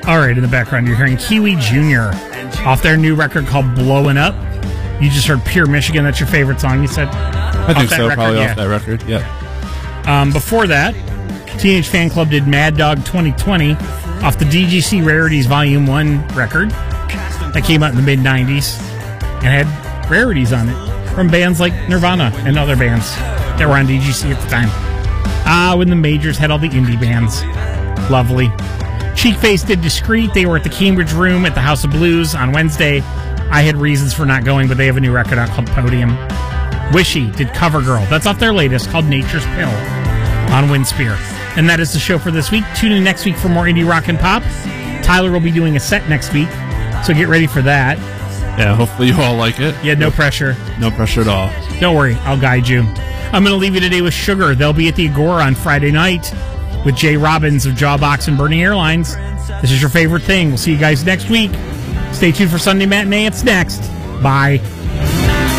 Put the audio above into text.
All right, in the background, you're hearing Kiwi Jr. off their new record called Blowin' Up. You just heard Pure Michigan. That's your favorite song, you said? I think so, probably off that record, yeah. Before that, Teenage Fan Club did Mad Dog 2020 off the DGC Rarities Volume 1 record that came out in the mid-90s and had rarities on it from bands like Nirvana and other bands that were on DGC at the time. When the majors had all the indie bands. Lovely. Cheekface did Discreet. They were at the Cambridge Room at the House of Blues on Wednesday. I had reasons for not going, but they have a new record out called Podium. Wishy did CoverGirl. That's off their latest, called Nature's Pill, on Windspear. And that is the show for this week. Tune in next week for more indie rock and pop. Tyler will be doing a set next week, so get ready for that. Yeah, hopefully you all like it. Yeah, no pressure. No pressure at all. Don't worry, I'll guide you. I'm going to leave you today with Sugar. They'll be at the Agora on Friday night with Jay Robbins of Jawbox and Burning Airlines. This is your favorite thing. We'll see you guys next week. Stay tuned for Sunday Matinee. It's next. Bye.